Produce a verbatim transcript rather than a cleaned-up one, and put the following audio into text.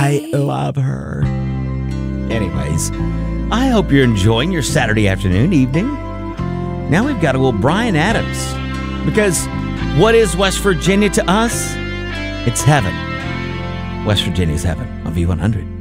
I love her. Anyways, I hope you're enjoying your Saturday afternoon, evening. Now we've got a little Bryan Adams. Because what is West Virginia to us? It's heaven. West Virginia's heaven on V one hundred.